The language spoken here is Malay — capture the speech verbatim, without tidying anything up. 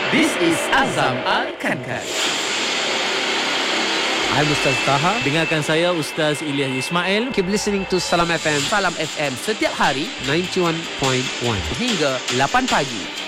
This is Azam Al-Kankan. I'm Ustaz Taha. Dengarkan saya Ustaz Ilyas Ismail. Keep listening to Salam F M Salam F M setiap hari ninety-one point one hingga lapan pagi.